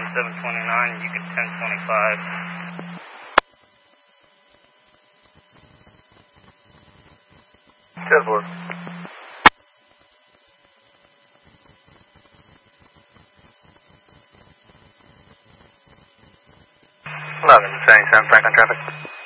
729, you get 1025. 10-4. 11 77, Franklin traffic.